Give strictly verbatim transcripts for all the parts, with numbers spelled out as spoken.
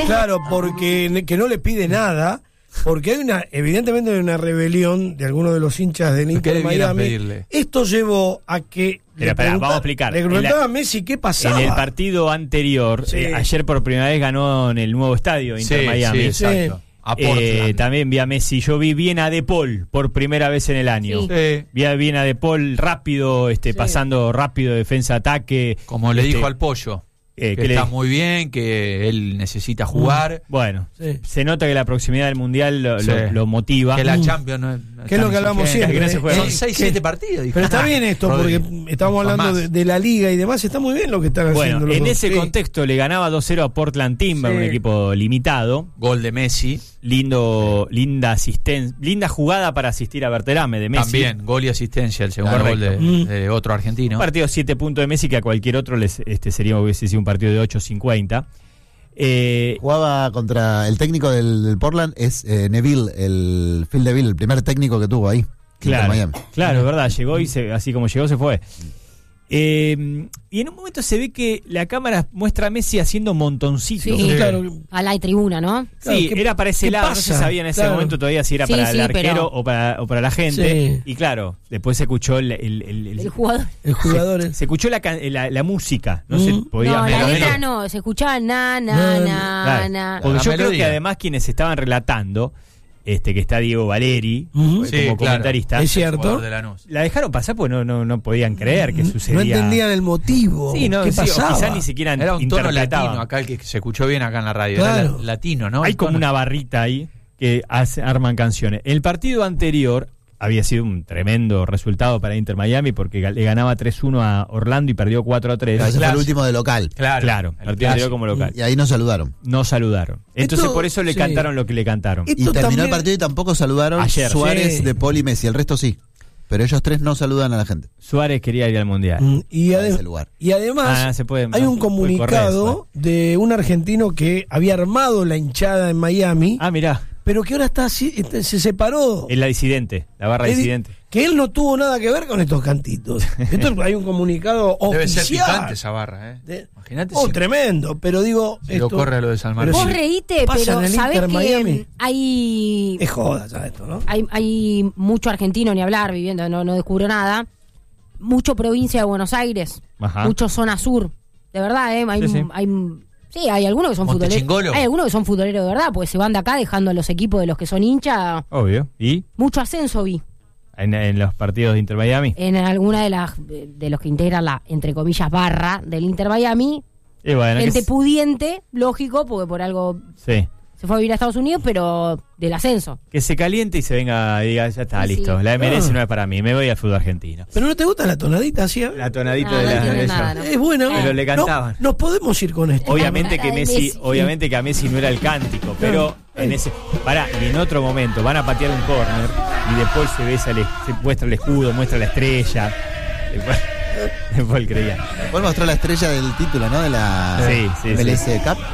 Claro, porque que no le pide nada, porque hay una, evidentemente hay una rebelión de algunos de los hinchas del Inter Miami. Esto llevó a que Pero, espera, vamos a explicar. Le preguntaba a Messi qué pasaba. En el partido anterior, sí. eh, ayer por primera vez ganó en el nuevo estadio Inter sí, Miami. Sí, exacto. Eh, también vi a Messi. Yo vi bien a De Paul por primera vez en el año. Sí. Sí. Vi a bien a De Paul rápido, este, sí. pasando rápido defensa-ataque. Como le este, dijo al Pollo. Eh, que, que está le... muy bien, que él necesita jugar. Bueno, sí. se nota que la proximidad del Mundial lo, sí. lo, lo motiva. Que la Champions no, no ¿Qué es lo que hablamos siempre? Que no Son seis siete partidos. Dijo. Pero está bien esto, porque estamos hablando de, de la Liga y demás. Está muy bien lo que están bueno, haciendo. Bueno, en los ese sí. contexto le ganaba dos cero a Portland Timber, sí. un equipo limitado. Gol de Messi. Lindo, linda asistencia, linda jugada para asistir a Berterame de Messi. También, gol y asistencia, el segundo Correcto. gol de, mm. de otro argentino. Un partido siete puntos de Messi que a cualquier otro les, este sería hubiese sido un partido de ocho cincuenta. Eh, Jugaba contra el técnico del, del Portland, es eh, Neville, el Phil Neville, el primer técnico que tuvo ahí. Claro, Miami. Claro, es verdad, llegó y se, así como llegó se fue. Eh, y en un momento se ve que la cámara muestra a Messi haciendo montoncitos. Sí, sí. Claro. A la tribuna, ¿no? Claro, sí, era para ese lado, pasa? no se sabía en ese claro. momento todavía si era sí, para sí, el arquero pero... o, para, o para la gente. Sí. Y claro, después se escuchó el, el, el, el, el jugador. El jugador se, se escuchó la, la, la música, no mm. se podía. No, la letra menos. no, se escuchaba na, na, na, claro. na. Porque la yo melodía. creo que además quienes estaban relatando, este que está Diego Valeri, uh-huh. como sí, claro. comentarista. Es cierto. De la, la dejaron pasar porque no, no, no podían creer que sucedía. No entendían el motivo. Sí, no, ¿Qué sí, pasaba? o quizás ni siquiera Era un tono interpretaban. latino, acá el que se escuchó bien acá en la radio. Claro. Era la, latino, ¿no? Hay el como tono. una barrita ahí que hace, arman canciones. El partido anterior había sido un tremendo resultado para Inter Miami porque le ganaba tres uno a Orlando y perdió cuatro a tres. Ese fue el último de local. Claro, claro el partido anterior como local. Y ahí no saludaron. No saludaron. Entonces Esto, por eso le sí. cantaron lo que le cantaron. Y terminó también... el partido y tampoco saludaron Ayer. Suárez, sí. De Paul y Messi. El resto sí. Pero ellos tres no saludan a la gente. Suárez quería ir al Mundial. Mm, y, a ade- ese lugar. y además Ah, se puede- hay un puede comunicado correr, de un argentino que había armado la hinchada en Miami, Ah, mirá, pero que ahora está así, este, se separó. es la disidente, la barra Es di- disidente. Que él no tuvo nada que ver con estos cantitos. Esto hay un comunicado Debe oficial. ser picante esa barra, ¿eh? De- Imagínate oh, si, tremendo, pero digo... si lo corre a lo de San Martín. pero Vos si reíte, pasa pero en el sabés Inter que Miami. hay, Es joda ya esto, ¿no? hay hay mucho argentino, ni hablar, viviendo, no, no descubro nada. Mucho provincia de Buenos Aires, Ajá. mucho zona sur. De verdad, ¿eh? Hay, Sí, sí. hay Sí, hay algunos que son futboleros. Montechingolo. Hay algunos que son futboleros de verdad, porque se van de acá dejando a los equipos de los que son hinchas. Obvio. ¿Y? Mucho ascenso vi En, en los partidos de Inter Miami. en alguna de las de los que integran la, entre comillas, barra del Inter Miami. Y bueno, Gente que s- pudiente, lógico, porque por algo sí. se fue a vivir a Estados Unidos, pero del ascenso. Que se caliente y se venga y diga, ya está, Sí, listo. sí. La M L S Ah. no es para mí, me voy al fútbol argentino. ¿Pero no te gusta la tonadita así? La tonadita No, de no la entiendo de eso. nada, no. Es buena. Pero le No, cantaban. nos podemos ir con esto. Obviamente que Ay, Messi, Messi. obviamente que a Messi no era el cántico, pero en ese, pará, y en otro momento van a patear un córner y después se besa, el, se muestra el escudo, muestra la estrella. Después, después creía. Después mostró la estrella del título, ¿no? De la Sí, sí, M L S sí. Cup.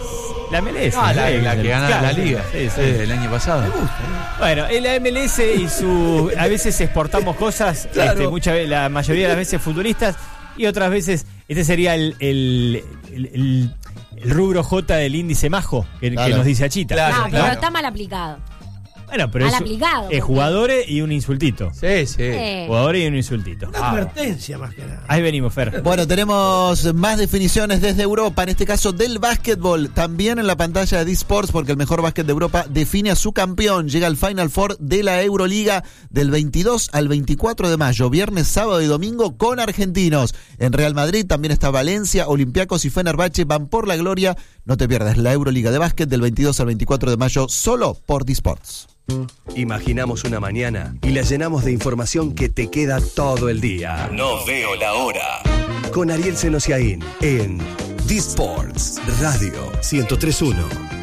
La M L S. Ah, la, sí, la que gana claro, la liga sí, sí. eh, el año pasado. Bueno, en la M L S y su a veces exportamos cosas, Claro. este, muchas veces, la mayoría de las veces futuristas y otras veces este sería el el, el, el- el rubro J del índice majo que, Claro. que nos dice Achita. Claro, no, pero claro. está mal aplicado. Bueno, pero Mal es aplicado, eh, porque- jugadores y un insultito. Sí, sí. Eh, Jugadores y un insultito. Una advertencia más que nada. Ahí venimos, Fer. Bueno, tenemos más definiciones desde Europa, en este caso del básquetbol, también en la pantalla de D-Sports, porque el mejor básquet de Europa define a su campeón. Llega al Final Four de la Euroliga del veintidós al veinticuatro de mayo, viernes, sábado y domingo con argentinos. En Real Madrid también está Valencia, Olympiacos y Fenerbahce van por la gloria. No te pierdas la Euroliga de básquet del veintidós al veinticuatro de mayo solo por D-Sports. Imaginamos una mañana y la llenamos de información que te queda todo el día. No veo la hora. Con Ariel Senosiaín en D-Sports Radio ciento tres punto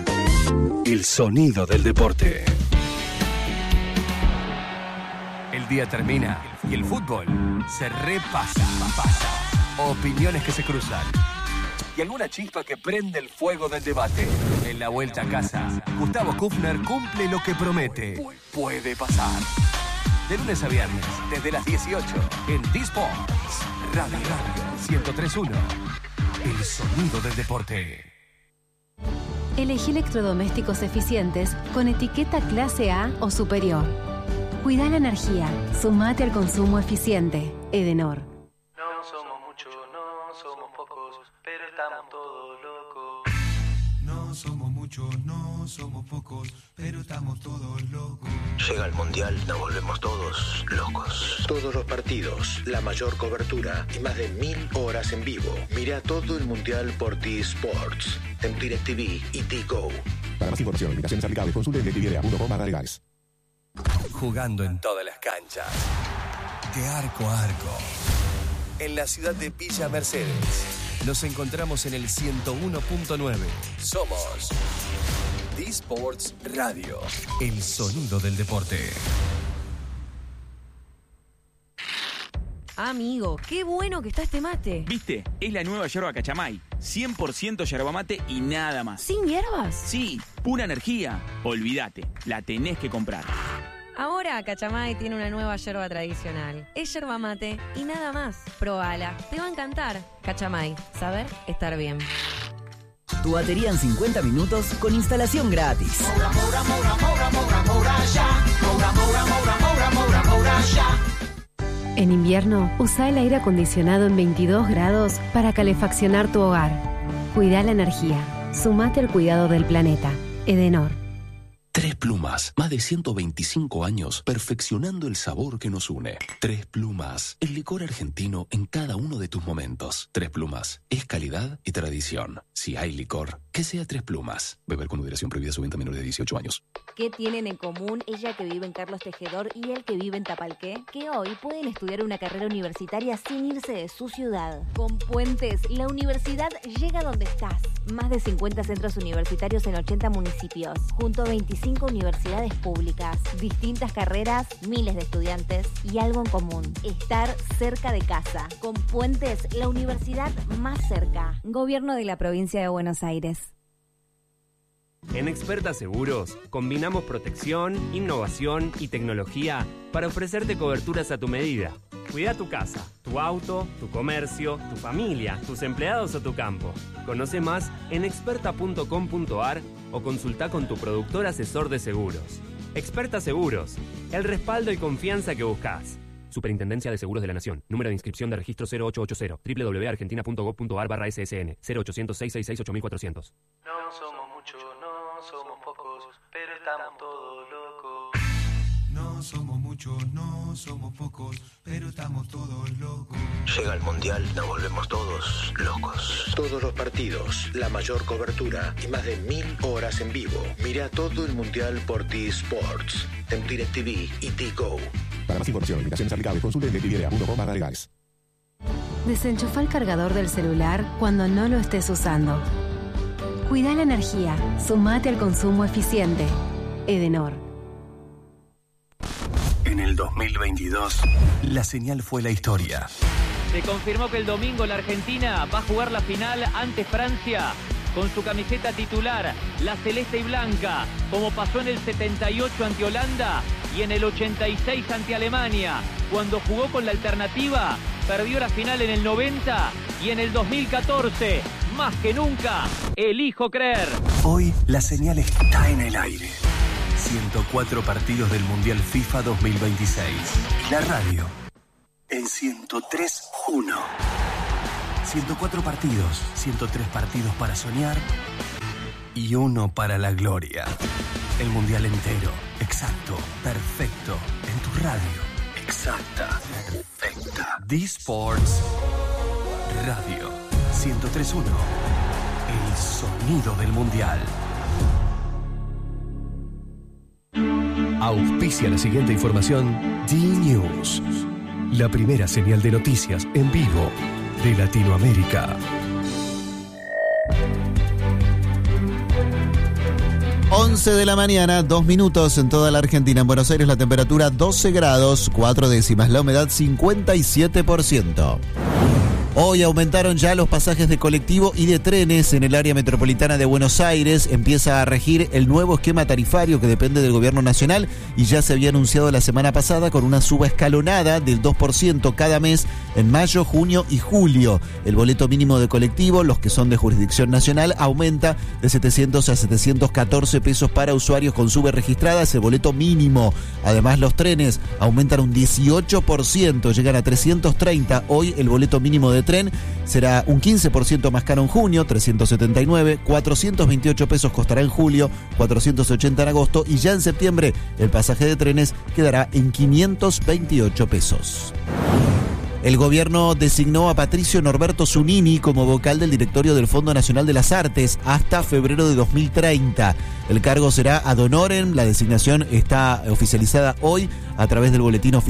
uno. El sonido del deporte. El día termina y el fútbol se repasa. Opiniones que se cruzan. Y alguna chispa que prende el fuego del debate. En la vuelta a casa, Gustavo Kufner cumple lo que promete. Puede pasar. De lunes a viernes, desde las dieciocho, en D-Sports Radio Radio ciento tres punto uno. El sonido del deporte. Elegí electrodomésticos eficientes con etiqueta clase A o superior. Cuida la energía. Sumate al consumo eficiente. Edenor. No somos muchos, no somos pocos, pero estamos todos locos. No somos muchos, no somos pocos, pero estamos todos locos. Llega el Mundial, nos volvemos todos locos. Todos los partidos, la mayor cobertura y más de mil horas en vivo. Mira todo el Mundial por T-Sports, en DirecTV y T-Go. Para más información, invitaciones aplicables, consulte en directv punto com barra legales. Jugando en todas las canchas, de arco a arco. En la ciudad de Villa Mercedes, nos encontramos en el ciento uno punto nueve. Somos T-Sports Radio, el sonido del deporte. Amigo, qué bueno que está este mate. ¿Viste? Es la nueva yerba Cachamay. cien por ciento yerba mate y nada más. ¿Sin hierbas? Sí, pura energía. Olvídate, la tenés que comprar. Ahora Cachamay tiene una nueva yerba tradicional. Es yerba mate y nada más. Probala, te va a encantar. Cachamay, saber estar bien. Tu batería en cincuenta minutos con instalación gratis. Moura, moura, moura, moura, moura, moura, ya. Moura, moura, moura, moura, moura, moura, ya. En invierno, usa el aire acondicionado en veintidós grados para calefaccionar tu hogar. Cuida la energía. Sumate al cuidado del planeta. Edenor. Tres Plumas, más de ciento veinticinco años perfeccionando el sabor que nos une. Tres Plumas, el licor argentino en cada uno de tus momentos. Tres Plumas, es calidad y tradición. Si hay licor, que sea Tres Plumas. Beber con moderación, prohibida su venta a menores de dieciocho años. ¿Qué tienen en común ella que vive en Carlos Tejedor y él que vive en Tapalqué? Que hoy pueden estudiar una carrera universitaria sin irse de su ciudad. Con Puentes, la universidad llega donde estás. Más de cincuenta centros universitarios en ochenta municipios, junto a veinticinco universidades públicas, distintas carreras, miles de estudiantes y algo en común: estar cerca de casa. Con Puentes, la universidad más cerca. Gobierno de la Provincia de Buenos Aires. En Experta Seguros, combinamos protección, innovación y tecnología para ofrecerte coberturas a tu medida. Cuida tu casa, tu auto, tu comercio, tu familia, tus empleados o tu campo. Conoce más en experta punto com punto ar o consulta con tu productor asesor de seguros. Experta Seguros, el respaldo y confianza que buscas. Superintendencia de Seguros de la Nación. Número de inscripción de registro cero ocho ocho cero. doble u doble u doble u punto argentina punto gov punto ar barra ese ese ene. cero ochocientos, seiscientos sesenta y seis, ocho mil cuatrocientos. No somos muchos, no somos pocos, pero estamos todos locos. No somos muchos, no somos pocos, pero estamos todos locos. Llega el Mundial, nos volvemos todos locos. Todos los partidos, la mayor cobertura y más de mil horas en vivo. Mira todo el Mundial por T-Sports, en DirecTV y T-Go. Para más información, invitaciones aplicables, consulte en directv punto com barra legales. Desenchufa el cargador del celular cuando no lo estés usando. Cuida la energía. Sumate al consumo eficiente. Edenor. En el dos mil veintidós, la señal fue la historia. Se confirmó que el domingo la Argentina va a jugar la final ante Francia con su camiseta titular, la celeste y blanca, como pasó en el setenta y ocho ante Holanda y en el ochenta y seis ante Alemania. Cuando jugó con la alternativa, perdió la final en el noventa y en el dos mil catorce. Más que nunca, elijo creer. Hoy la señal está en el aire. ciento cuatro partidos del Mundial FIFA dos mil veintiséis. La radio en ciento tres punto uno. ciento cuatro partidos, ciento tres partidos para soñar y uno para la gloria. El Mundial entero, exacto, perfecto, en tu radio. Exacta, perfecta. D-Sports Radio ciento tres punto uno. El sonido del Mundial. Auspicia la siguiente información D-News, la primera señal de noticias en vivo de Latinoamérica. once de la mañana, dos minutos en toda la Argentina. En Buenos Aires la temperatura doce grados, cuatro décimas. La humedad cincuenta y siete por ciento. Hoy aumentaron ya los pasajes de colectivo y de trenes en el área metropolitana de Buenos Aires. Empieza a regir el nuevo esquema tarifario que depende del gobierno nacional y ya se había anunciado la semana pasada con una suba escalonada del dos por ciento cada mes en mayo, junio y julio. El boleto mínimo de colectivo, los que son de jurisdicción nacional, aumenta de setecientos a setecientos catorce pesos para usuarios con sube registrada, ese boleto mínimo. Además, los trenes aumentan un dieciocho por ciento, llegan a trescientos treinta. Hoy el boleto mínimo de tren será un quince por ciento más caro en junio, trescientos setenta y nueve, cuatrocientos veintiocho pesos costará en julio, cuatrocientos ochenta en agosto y ya en septiembre el pasaje de trenes quedará en quinientos veintiocho pesos. El gobierno designó a Patricio Norberto Zunini como vocal del directorio del Fondo Nacional de las Artes hasta febrero de dos mil treinta. El cargo será ad honorem, la designación está oficializada hoy a través del boletín oficial.